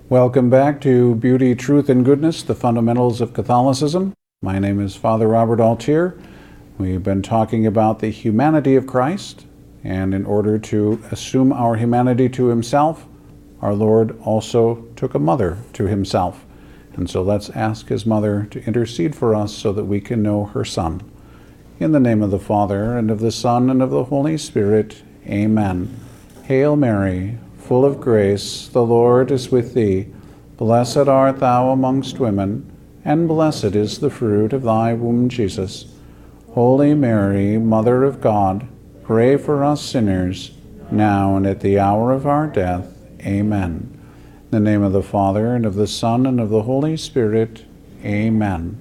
Welcome back to Beauty, Truth, and Goodness, the Fundamentals of Catholicism. My name is Father Robert Altier. We've been talking about the humanity of Christ, and in order to assume our humanity to himself, our Lord also took a mother to himself. And so let's ask his mother to intercede for us so that we can know her Son. In the name of the Father, and of the Son, and of the Holy Spirit, Amen. Hail Mary, full of grace, the Lord is with thee. Blessed art thou amongst women, and blessed is the fruit of thy womb, Jesus. Holy Mary, Mother of God, pray for us sinners, now and at the hour of our death. Amen. In the name of the Father, and of the Son, and of the Holy Spirit. Amen.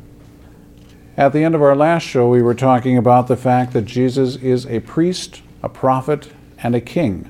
At the end of our last show, we were talking about the fact that Jesus is a priest, a prophet, and a king.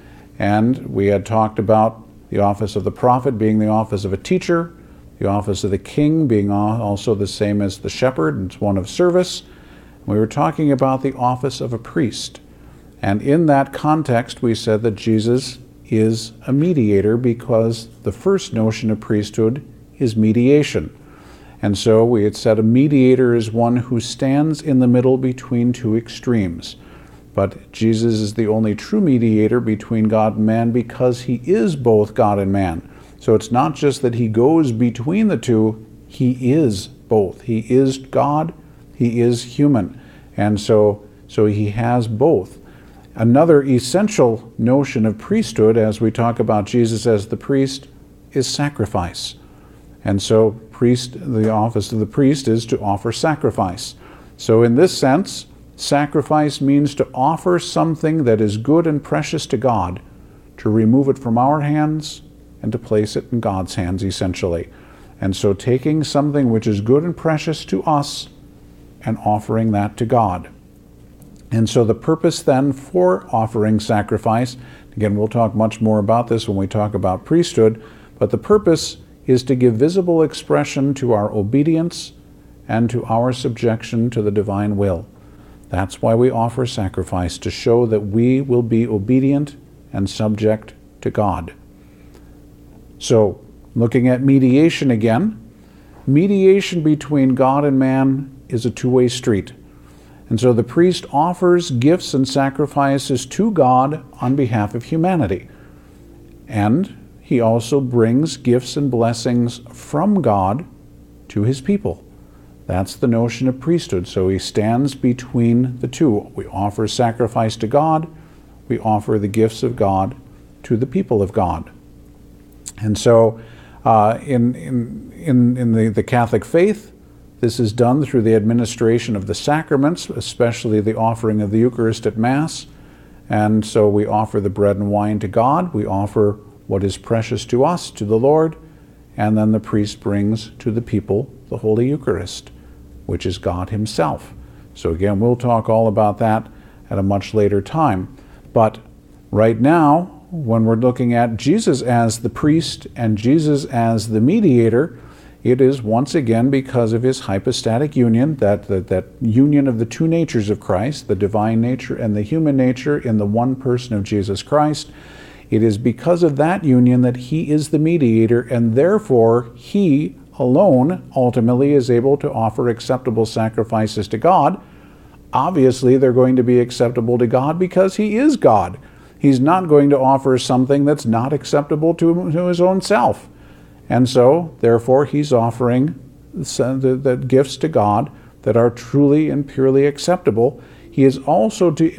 And we had talked about the office of the prophet being the office of a teacher, the office of the king being also the same as the shepherd, it's one of service. We were talking about the office of a priest. And in that context, we said that Jesus is a mediator because the first notion of priesthood is mediation. And so we had said a mediator is one who stands in the middle between two extremes. But Jesus is the only true mediator between God and man because he is both God and man. So it's not just that he goes between the two, he is both. He is God, he is human. And so he has both. Another essential notion of priesthood, as we talk about Jesus as the priest, is sacrifice. And so the office of the priest is to offer sacrifice. So in this sense, sacrifice means to offer something that is good and precious to God, to remove it from our hands and to place it in God's hands, essentially. And so taking something which is good and precious to us and offering that to God. And so the purpose then for offering sacrifice, again, we'll talk much more about this when we talk about priesthood, but the purpose is to give visible expression to our obedience and to our subjection to the divine will. That's why we offer sacrifice, to show that we will be obedient and subject to God. So, looking at mediation again, mediation between God and man is a two-way street. And so the priest offers gifts and sacrifices to God on behalf of humanity. And he also brings gifts and blessings from God to his people. That's the notion of priesthood. So he stands between the two. We offer sacrifice to God. We offer the gifts of God to the people of God. And so in the Catholic faith, this is done through the administration of the sacraments, especially the offering of the Eucharist at Mass. And so we offer the bread and wine to God. We offer what is precious to us, to the Lord. And then the priest brings to the people the Holy Eucharist, which is God himself. So again, we'll talk all about that at a much later time. But right now, when we're looking at Jesus as the priest and Jesus as the mediator, it is once again because of his hypostatic union, that union of the two natures of Christ, the divine nature and the human nature in the one person of Jesus Christ. It is because of that union that he is the mediator, and therefore he alone ultimately is able to offer acceptable sacrifices to God. Obviously, they're going to be acceptable to God because he is God. He's not going to offer something that's not acceptable to his own self. And so, therefore, he's offering the gifts to God that are truly and purely acceptable. He is also